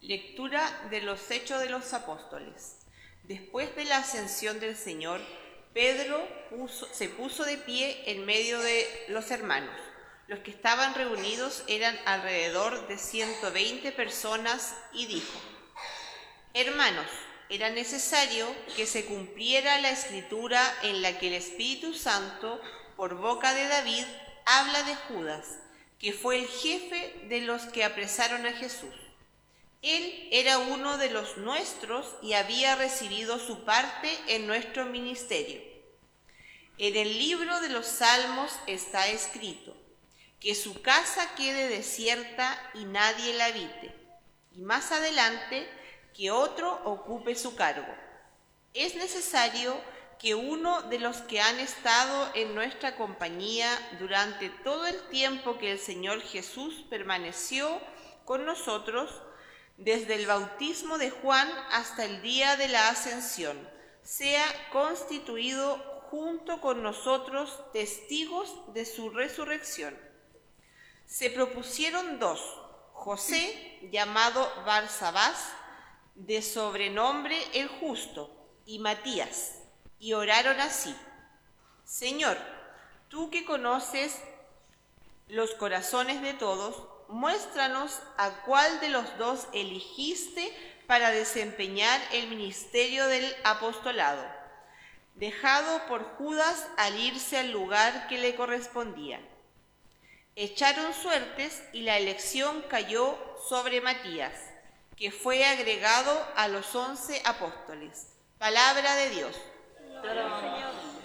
Lectura de los Hechos de los Apóstoles. Después de la ascensión del Señor, Pedro se puso de pie en medio de los hermanos. Los que estaban reunidos eran alrededor de 120 personas y dijo: Hermanos, era necesario que se cumpliera la escritura en la que el Espíritu Santo, por boca de David, habla de Judas, que fue el jefe de los que apresaron a Jesús. Él era uno de los nuestros y había recibido su parte en nuestro ministerio. En el libro de los Salmos está escrito: que su casa quede desierta y nadie la habite, y más adelante, que otro ocupe su cargo. Es necesario que uno de los que han estado en nuestra compañía durante todo el tiempo que el Señor Jesús permaneció con nosotros, desde el bautismo de Juan hasta el día de la ascensión, sea constituido junto con nosotros testigos de su resurrección. Se propusieron dos: José, llamado Barsabás, de sobrenombre el Justo, y Matías, y oraron así: Señor, tú que conoces los corazones de todos, muéstranos a cuál de los dos eligiste para desempeñar el ministerio del apostolado, dejado por Judas al irse al lugar que le correspondía. Echaron suertes y la elección cayó sobre Matías, que fue agregado a los 11 apóstoles. Palabra de Dios. Gloria al Señor.